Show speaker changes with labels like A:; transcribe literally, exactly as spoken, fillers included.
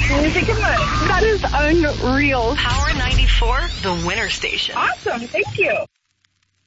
A: Music and money. That is unreal.
B: Power ninety-four, the winner station.
A: Awesome. Thank you.